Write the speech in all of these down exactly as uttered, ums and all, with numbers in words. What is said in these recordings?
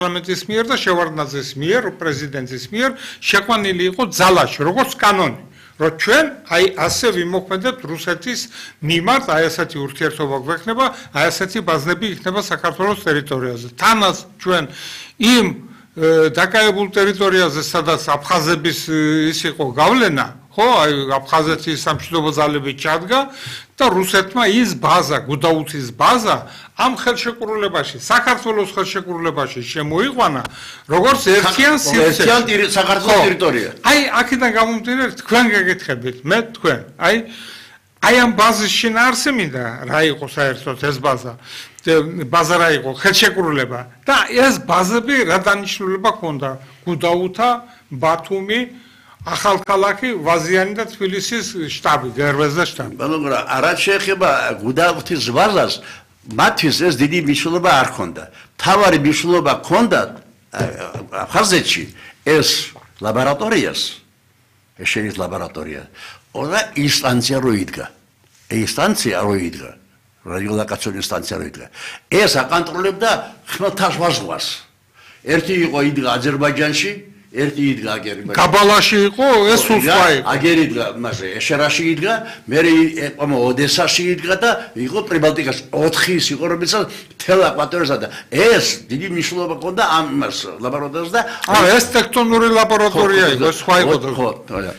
პარლამენტის მიერ და შევარდნაძის მიერ, პრეზიდენტის მიერ შეყვანილი იყო ძალაში, როგორც კანონი. Რომ ჩვენ აი ასე ვიმოქმედებთ რუსეთის მიმართ, აი ასეთი ურთიერთობა გვექნება, აი ასეთი ბაზნები იქნება საქართველოს ტერიტორიაზე. თანაც ჩვენ იმ დაკავებულ ტერიტორიაზე, სადაც აფხაზების ის იყო გავლენა, ხო, აი აფხაზეთის სამშვიდობო ძალები ჩადგა და რუსეთმა ის ბაზა, გუდაუთის ბაზა ამ ხელშეკრულებაში, საქართველოს ხელშეკრულებაში შემოიყვანა, როგორც ერთიან სივრცე. ერთიან საქართველოს ტერიტორია. აი, აქედან გამომდინარე, თქვენ გეკითხებით, მე თქვენ, აი აი ამ ბაზის შინაარსი მინდა, რა იყო საერთოდ ეს ბაზა. ბაზა რა იყო, ხელშეკრულება და ეს ბაზები რა დანიშნულება ჰქონდა? გუდაუთა, ბათუმი, ახალქალაქი, ვაზიანი და თბილისის შტაბი, გერბეზდა შტაბი. მაგრამ რაც შეეხება გუდაუთის ბაზას, მათთვის ეს დიდი მნიშვნელობა არ ჰქონდა. მთავარი მნიშვნელობა ჰქონდა აფხაზეთში ეს ლაბორატორიას, ეს შენის ლაბორატორია. Ora instanția roidga. Instanția roidga. Radiolocatsionis instanția roidga. Esa controlebda ხმელთაშ ვაზღვას. ერთი იყო იდგა აზერბაიჯანში, ერთი იდგა აზერბაიჯანში. კაბალაში იყო, ეს უსვა იყო. აგერი იდგა, მასე ეშერაში იდგა, მე ყომა ოდესაში იდგა და იყო პრიბალტიკაში. ოთხი ის იყო, რომელსაც თელ აკვატორიასა და ეს დიდი მნიშვნელობა ჰქონდა ამ ლაბორატორიას და აა ეს ტექტონური ლაბორატორია იყო, სხვა იყო. ხო, ხო.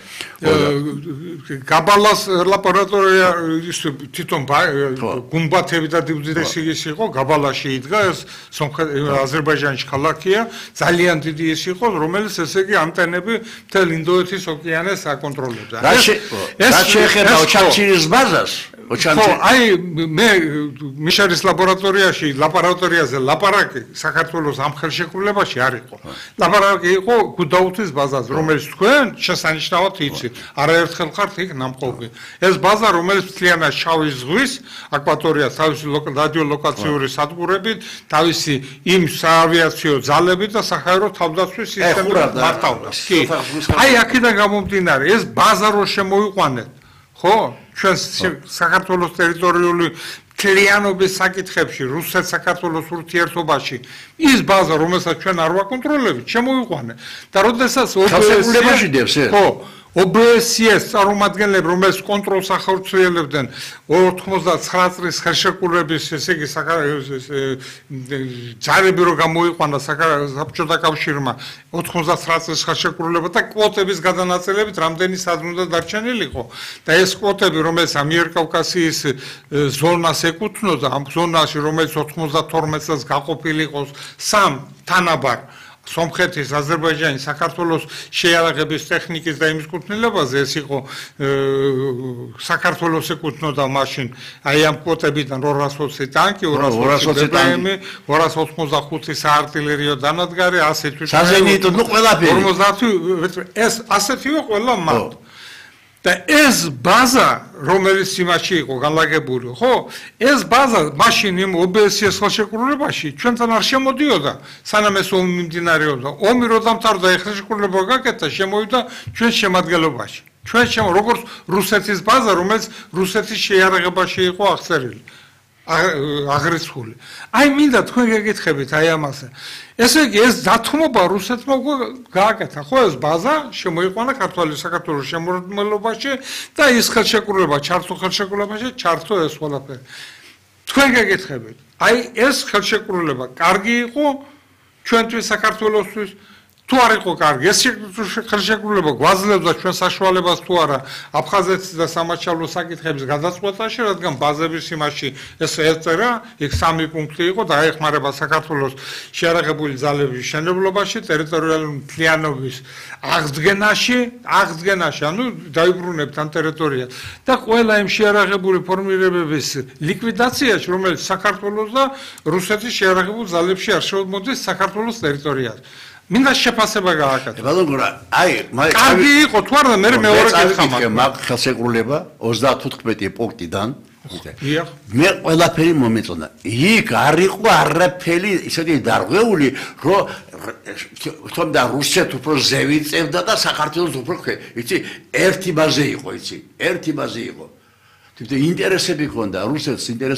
გაბალას ლაბორატორია ის თვითონ გუმბათები და დივდიდესი ის იყო, გაბალაში იდგა, ეს აზერბაიჯანში ქალაქია, ძალიან დიდი ის იყო, რომელიც ესე იგი ანტენები მთელ ინდოეთის ოკეანეს აკონტროლებდა. ეს შეეხება ოჩამჩირის ბაზას, ოჩამჩირის. აი მე მიშარის ლაბორატორიაში, ლაბორატორიაზე ლაპარაკი საქართველოს ამ ხელშეკრულებაში არ იყო. ლაპარაკი იყო გუდაუთის ბაზაზე, რომელიც თქვენ შესანიშნავად იცით. არაერთხელ ხართ იქ ნამყოფი. ეს ბაზა, რომელიც მთლიანად შავი ზღვის აკვატორიას თავისი რადიოლოკაციური სადგურებით, თავისი იმ საავიაციო ძალებით და საჰაერო თავდაცვის სისტემით მართავდა. კი. აი აქედან გამომდინარე, ეს ბაზა რო შემოიყვანეთ, ხო? ჩვენ საქართველოს ტერიტორიული მთლიანობის საკითხებში, რუსეთ-საქართველოს ურთიერთობაში, ის ბაზა, რომელსაც ჩვენ არ ვაკონტროლებით, შემოიყვანეთ. და როდესაც ხელშეკრულებაში დევს ეს? ხო. O B S S წარმომადგენლები, რომელიც კონტროლს ახორციელებდნენ ოთხმოცდათცხრა წლის ხელშეკრულების, ესე იგი, ძალები რო გამოიყვანა საბჭოთა კავშირმა ოთხმოცდათცხრა წლის ხელშეკრულება და კვოტების გადანაწილებით რამდენი სადმუნდა დარჩენილიყო და ეს კვოტები, რომელიც ამიერკავკასიის ზონას ეკუთვნოდა, ამ ზონაში, რომელიც ოთხმოცდათორმეტ წელს გაყოფილი იყოს სამ თანაბარ სომხეთის, აზერბაიჯანის, საქართველოს შეიარაღების ტექნიკის და იმის კუთვნილებაზე ეს იყო საქართველოს ეკუთვნოდა მაშინ აი ამ კვოტებიდან ორას ოცი ტანკი, ორას ოცი ბმ, ორას ოცდახუთი საარტილერიო დანადგარი, ასი თვითონ საზენიტო, ნუ ყველაფერი. ორმოცდაათი ეს ასეთივე ყველა მათ. და ეს ბაზა, რომელიც იმაში იყო განლაგებული, ხო? ეს ბაზა მაშინ იმ O B S S ხელშეკრულებაში ჩვენთან არ შემოდიოდა, სანამ ეს ომი მიმდინარეობდა. ომი რო დამთავრდა, ხელშეკრულება გაკეთდა, შემოვიდა ჩვენ შემადგენლობაში. ჩვენ შემო როგორც რუსეთის ბაზა, რომელიც რუსეთის შეიარაღებაში იყო აღწერილი. აღრიცხული. აი მინდა თქვენ გეკითხებით აი ამაზე. ესე იგი ეს დათმობა რუსეთმა გააკეთა, ხო ეს ბაზა შემოიყვანა ქართული საქართველოს შემოქმედებაში და ის ხელშეკრულება ჩართო ხელშეკრულებაში, ჩართო ეს ყველაფერი. თქვენ გეკითხებით, აი ეს ხელშეკრულება კარგი იყო ჩვენთვის საქართველოსთვის თუ არ იყო კარგი, ეს ხელშეკრულება გვაძლევდა ჩვენ საშუალებას თუ არა აფხაზეთის და სამაჩაბლო საკითხების გადაწყვეტაში, რადგან ბაზების იმაში ეს ეწერა, იქ სამი პუნქტი იყო და აეხმარება საქართველოს შეიარაღებული ძალების მშენებლობაში, ტერიტორიალური მთლიანობის აღდგენაში, აღდგენაში, ანუ დაიბრუნებთ ამ ტერიტორიას და ყველა იმ შეიარაღებული ფორმირებების ლიკვიდაციაში, რომელიც საქართველოს და რუსეთის შეიარაღებულ ძალებში არ შემოდის საქართველოს ტერიტორიაზე. მინდა შეფასება გააკეთო. ბალოგურა, აი, მაგ კარგი იყო თუ არა, მე მეორე კითხვა მაგ ხელშეკრულება ოცდათხუთმეტი პუნქტიდან მე ყველაფერი მომეწონა. იქ არ იყო არაფერი ისეთი დარღვეული, რომ თუმცა რუსეთ უფრო ზევიწევდა და საქართველოს უფრო ხე. იცი, ერთი ბაზე იყო, იცი, ერთი ბაზე იყო. თუმცა ინტერესები ჰქონდა, რუსეთს ინტერესები